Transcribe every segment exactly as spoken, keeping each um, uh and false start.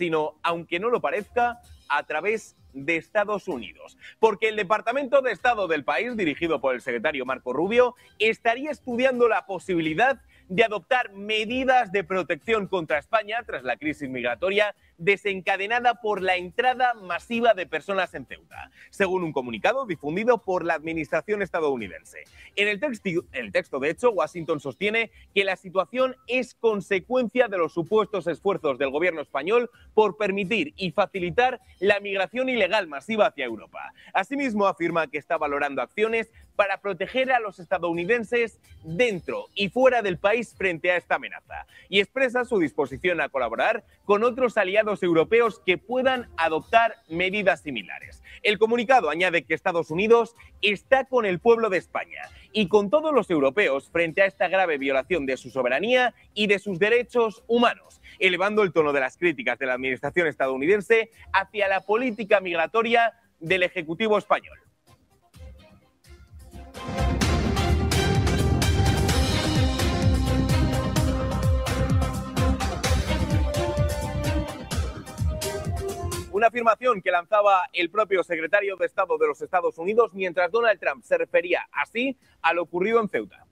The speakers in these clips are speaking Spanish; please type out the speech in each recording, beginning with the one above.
sino, aunque no lo parezca, a través de Estados Unidos. Porque el Departamento de Estado del país, dirigido por el secretario Marco Rubio, estaría estudiando la posibilidad de adoptar medidas de protección contra España tras la crisis migratoria desencadenada por la entrada masiva de personas en Ceuta, según un comunicado difundido por la administración estadounidense. En el texto, en el texto, de hecho, Washington sostiene que la situación es consecuencia de los supuestos esfuerzos del gobierno español por permitir y facilitar la migración ilegal masiva hacia Europa. Asimismo, afirma que está valorando acciones para proteger a los estadounidenses dentro y fuera del país frente a esta amenaza, y expresa su disposición a colaborar con otros aliados europeos que puedan adoptar medidas similares. El comunicado añade que Estados Unidos está con el pueblo de España y con todos los europeos frente a esta grave violación de su soberanía y de sus derechos humanos, elevando el tono de las críticas de la administración estadounidense hacia la política migratoria del Ejecutivo español. Una afirmación que lanzaba el propio secretario de Estado de los Estados Unidos mientras Donald Trump se refería así a lo ocurrido en Ceuta.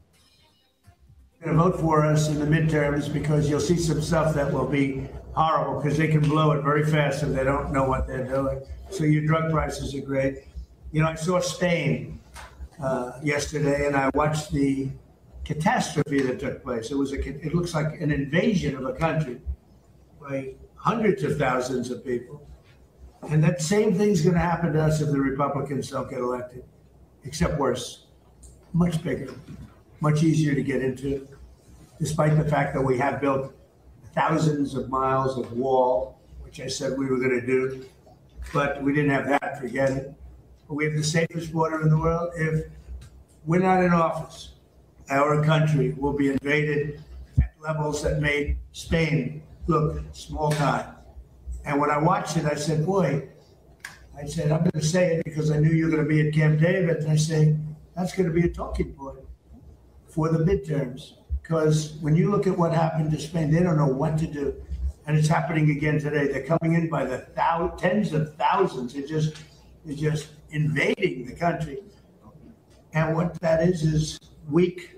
Vote for us in the midterms because you'll see some stuff that will be horrible because they can blow it very fast if they don't know what they're doing. So your drug prices are great. You know, I saw Spain uh, yesterday and I watched the catastrophe that took place. It was a, it looks like an invasion of a country by hundreds of thousands of people. And that same thing's going to happen to us if the Republicans don't get elected, except worse, much bigger, much easier to get into, despite the fact that we have built thousands of miles of wall, which I said we were going to do, but we didn't have that, forget it. But we have the safest border in the world. If we're not in office, our country will be invaded at levels that made Spain look small time. And when I watched it, I said, boy, I said, I'm going to say it because I knew you were going to be at Camp David. And I say, that's going to be a talking point for the midterms. Because when you look at what happened to Spain, they don't know what to do. And it's happening again today. They're coming in by the thou tens of thousands. They're just, they're just invading the country. And what that is, is weak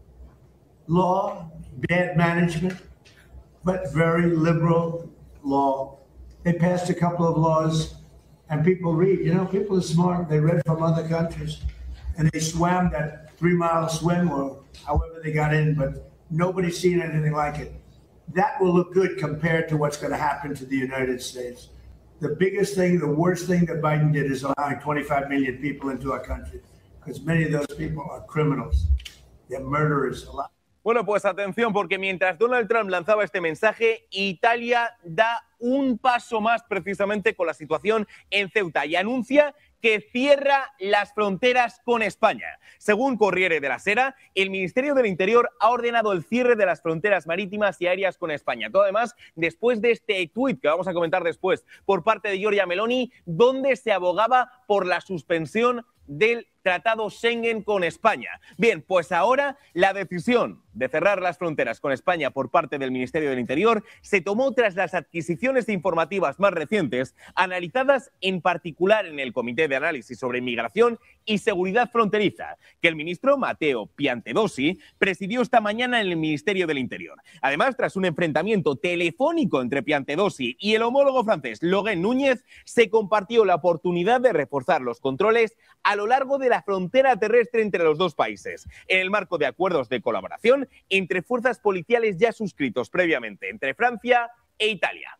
law, bad management, but very liberal law. They passed a couple of laws, and people read. You know, people are smart. They read from other countries, and they swam that three-mile swim or however they got in, but nobody's seen anything like it. That will look good compared to what's going to happen to the United States. The biggest thing, the worst thing that Biden did is allowing twenty-five million people into our country, because many of those people are criminals. They're murderers. A lot. Bueno, pues atención, porque mientras Donald Trump lanzaba este mensaje, Italia da un paso más precisamente con la situación en Ceuta y anuncia que cierra las fronteras con España. Según Corriere della Sera, el Ministerio del Interior ha ordenado el cierre de las fronteras marítimas y aéreas con España. Todo además después de este tuit que vamos a comentar después por parte de Giorgia Meloni, donde se abogaba por la suspensión del Tratado Schengen con España. Bien, pues ahora la decisión de cerrar las fronteras con España por parte del Ministerio del Interior se tomó tras las adquisiciones informativas más recientes, analizadas en particular en el Comité de Análisis sobre Inmigración y Seguridad Fronteriza, que el ministro Matteo Piantedosi presidió esta mañana en el Ministerio del Interior. Además, tras un enfrentamiento telefónico entre Piantedosi y el homólogo francés Laurent Núñez, se compartió la oportunidad de reforzar los controles a lo largo de la frontera terrestre entre los dos países, en el marco de acuerdos de colaboración entre fuerzas policiales ya suscritos previamente entre Francia e Italia.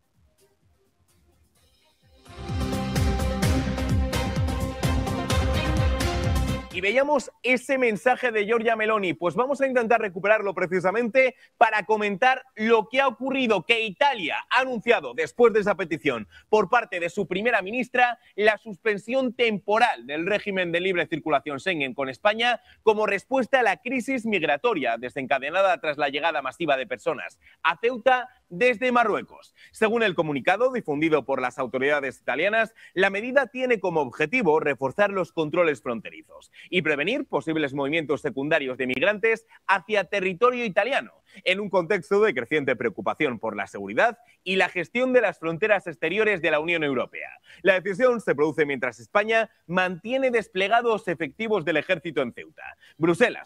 Y veíamos ese mensaje de Giorgia Meloni, pues vamos a intentar recuperarlo precisamente para comentar lo que ha ocurrido, que Italia ha anunciado después de esa petición por parte de su primera ministra la suspensión temporal del régimen de libre circulación Schengen con España como respuesta a la crisis migratoria desencadenada tras la llegada masiva de personas a Ceuta desde Marruecos. Según el comunicado difundido por las autoridades italianas, la medida tiene como objetivo reforzar los controles fronterizos y prevenir posibles movimientos secundarios de migrantes hacia territorio italiano, en un contexto de creciente preocupación por la seguridad y la gestión de las fronteras exteriores de la Unión Europea. La decisión se produce mientras España mantiene desplegados efectivos del ejército en Ceuta. Bruselas